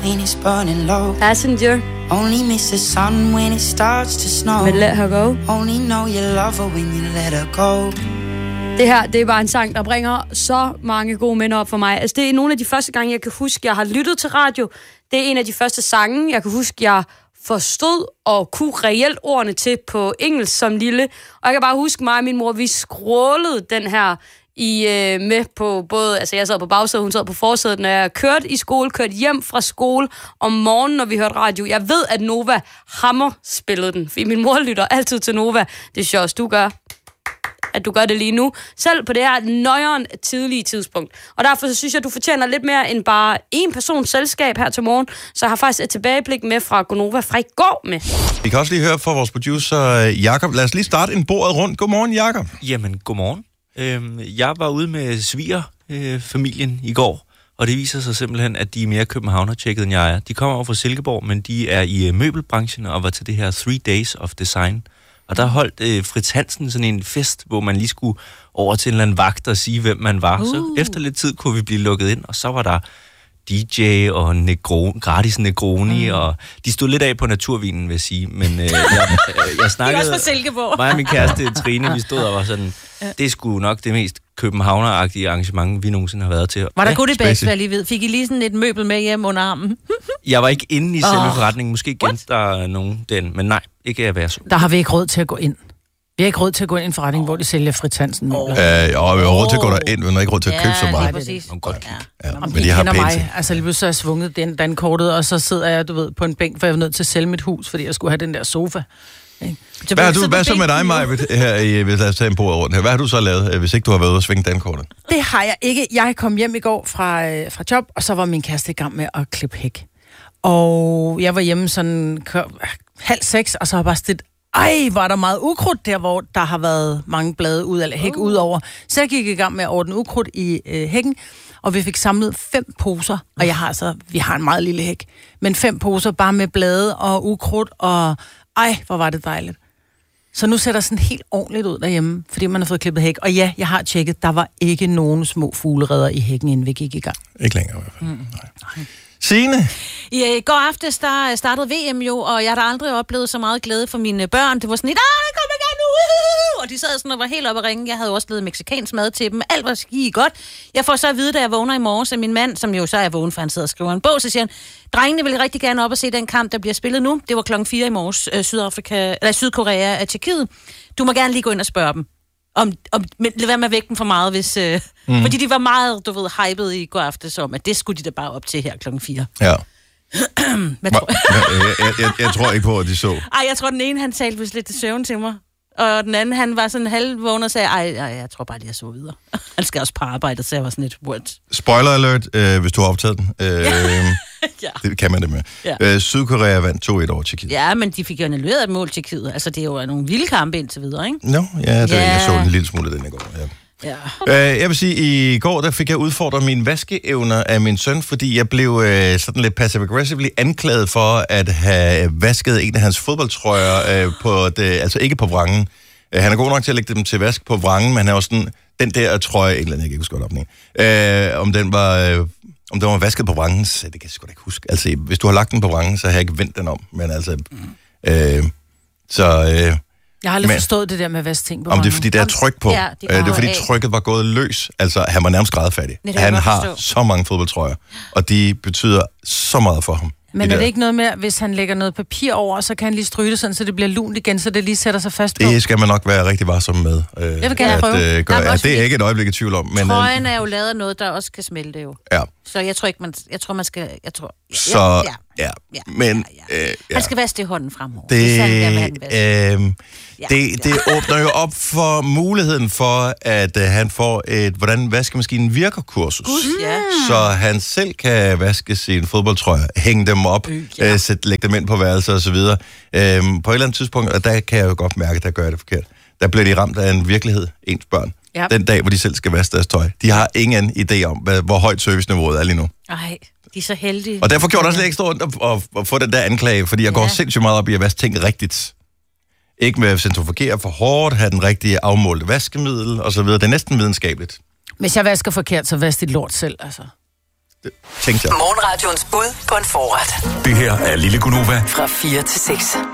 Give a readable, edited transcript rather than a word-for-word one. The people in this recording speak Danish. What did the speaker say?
and it's burning low. Passenger. Only miss the sun when it starts to snow. Med Let Her Go. Only know you love her when you let her go. Det her, det er bare en sang, der bringer så mange gode minder op for mig. Altså, det er nogle af de første gange, jeg kan huske, jeg har lyttet til radio. Det er en af de første sange, jeg kan huske, jeg forstod og kunne reelt ordene til på engelsk som lille. Og jeg kan bare huske mig og min mor, vi skrålede den her med på både, altså jeg sad på bagsædet, hun sad på forsædet, når jeg kørte i skole, kørte hjem fra skole om morgenen, når vi hørte radio. Jeg ved, at Nova Hammer spillede den, fordi min mor lytter altid til Nova. Det synes jeg også, du gør. At du gør det lige nu, selv på det her nøjeren tidlige tidspunkt. Og derfor så synes jeg, at du fortjener lidt mere end bare en persons selskab her til morgen. Så jeg har faktisk et tilbageblik med fra Gonova fra i går med. Vi kan også lige høre fra vores producer, Jakob. Lad os lige starte en bordet rundt. Godmorgen, Jakob. Jamen, godmorgen. Jeg var ude med svigerfamilien i går, og det viser sig simpelthen, at de er mere københavner-tjekket, end jeg er. De kommer over fra Silkeborg, men de er i møbelbranchen og var til det her 3 Days of Design. Og der holdt Fritz Hansen sådan en fest, hvor man lige skulle over til en eller anden vagt og sige, hvem man var. Så efter lidt tid kunne vi blive lukket ind, og så var der DJ og gratis Negroni, og de stod lidt af på naturvinen, vil jeg sige. Men jeg snakkede... Det er også fra Silkeborg. Mig og min kæreste Trine, vi stod og var sådan, det er sgu nok det mest københavneragtige arrangement, vi nogensinde har været til. Var der good bags, hvad jeg lige ved? Fik I lige sådan et møbel med hjem under armen? Jeg var ikke inde i selve forretningen. Måske gemt der nogen den, men nej, ikke at være så. Der har vi ikke råd til at gå ind. Vi har ikke råd til at gå ind i en forretning, hvor de sælger Fritz Hansen møbler. Vi har råd til at gå derind, men ikke råd til at købe så meget. Men de har mig. Altså lige pludselig har jeg svunget den kortet, og så sidder jeg, du ved, på en bænk, for jeg var nødt til at sælge mit hus, fordi jeg skulle have den der sofa. Hvad så med dig, Maja, her hvis jeg tager en bord rundt her? Hvad har du så lavet, hvis ikke du har været ude og svinge dankortet? Det har jeg ikke. Jeg kom hjem i går fra job, og så var min kæreste i gang med at klippe hæk. Og jeg var hjemme sådan 5:30, og så har jeg bare stillet, var der meget ukrudt der, hvor der har været mange blade ud eller hæk ud over. Så jeg gik i gang med at ordne ukrudt i hækken, og vi fik samlet 5 poser, og vi har en meget lille hæk, men 5 poser bare med blade og ukrudt, og hvor var det dejligt. Så nu ser der sådan helt ordentligt ud derhjemme, fordi man har fået klippet hæk. Og ja, jeg har tjekket, der var ikke nogen små fuglereder i hækken, inden vi gik i gang. Ikke længere i hvert fald. Nej. Signe? I går aftes, der startede VM jo, og jeg har aldrig oplevet så meget glæde for mine børn. Det var sådan lidt, kom igen nu! Og de sad sådan og var helt oppe at ringe. Jeg havde også lavet mexicansk mad til dem. Alt var skide godt. Jeg får så at vide, da jeg vågner i morges, at min mand, som jo så er vågen, for han sidder og skriver en bog, så siger han, drengene vil rigtig gerne op og se den kamp, der bliver spillet nu. Det var 4:00 i morges, Sydkorea af Tjekkiet. Du må gerne lige gå ind og spørge dem. Men lad være med at vække dem for meget, hvis... Fordi de var meget, du ved, hyped i går aftes om, at det skulle de da bare op til her 4:00. Ja. Hvad tror jeg tror ikke på, at de så. Jeg tror, den ene, han talte vist lidt til søvn til mig. Og den anden, han var sådan halvvågen og sagde, jeg tror bare, de har så videre. Han skal også på arbejde, så jeg var sådan lidt, what? Spoiler alert, hvis du har optaget den. Ja. Det kan man det med. Ja. Sydkorea vandt 2-1 over Tjekkiet. Ja, men de fik jo annulleret et mål Tjekkiet. Altså, det er jo nogle vilde kampe indtil videre, ikke? Jeg så en lille smule den i går. Ja. Jeg vil sige, i går der fik jeg udfordret mine vaskeevner af min søn, fordi jeg blev sådan lidt passive-aggressively anklaget for at have vasket en af hans fodboldtrøjer på det, altså ikke på vrangen. Han er god nok til at lægge dem til vask på vrangen, men han er også sådan, den der trøje, jeg kan huske godt opning, om den var vasket på vrangen, så det kan jeg sgu da ikke huske. Altså, hvis du har lagt den på vrangen, så har jeg ikke vendt den om, men altså, jeg har aldrig forstået det der med at vaske ting på om det er fordi, der er tryk på. Ja, det er fordi, trykket var gået løs. Altså, han var nærmest grædefærdig. Han har så mange fodboldtrøjer, og de betyder så meget for ham. Men er det ikke noget med, hvis han lægger noget papir over, så kan han lige stryge det sådan, så det bliver lunt igen, så det lige sætter sig fast på? Det skal man nok være rigtig varsom med. Jeg vil gerne prøve. Det er ikke et øjeblik i tvivl om. Men trøjen er jo lavet af noget, der også kan smelte jo. Ja. Så jeg tror ikke, man skal... Han skal vaske det i hånden fremover. Det åbner jo op for muligheden for, at han får et, hvordan vaskemaskinen virker kursus. Så han selv kan vaske sine fodboldtrøjer, hænge dem op, lægge dem ind på værelser og så videre. På et eller andet tidspunkt, og der kan jeg jo godt mærke, at der gør jeg det forkert. Der bliver de ramt af en virkelighed, ens børn. Ja. Den dag, hvor de selv skal vaske deres tøj. De har ingen idé om, hvor højt serviceniveauet er lige nu. Ej, de er så heldige. Og derfor gjorde det også lidt ekstra ondt at få den der anklage, fordi jeg går sindssygt meget op i at vaske ting rigtigt. Ikke med at centrifugere for hårdt, have den rigtige afmålte vaskemiddel og så videre. Det er næsten videnskabeligt. Hvis jeg vasker forkert, så vask dit lort selv, altså. tænkte jeg. Morgenradions bud på en forret. Det her er Lille Gunova. Fra 4 til 6.